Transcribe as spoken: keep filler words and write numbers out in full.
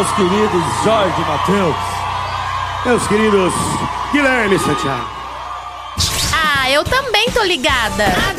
meus queridos Jorge e Matheus, meus queridos Guilherme e Santiago. Ah, eu também tô ligada.